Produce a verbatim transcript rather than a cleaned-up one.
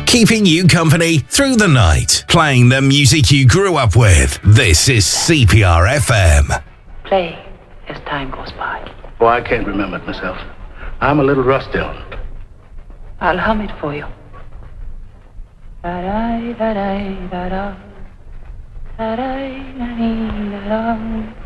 keeping you company through the night, playing the music you grew up with. This is C P R F M. Play as time goes by. Oh, I can't remember it myself. I'm a little rusty on it. I'll hum it for you. Da-da, da-da, da-da. Da-da, da-da, da-da.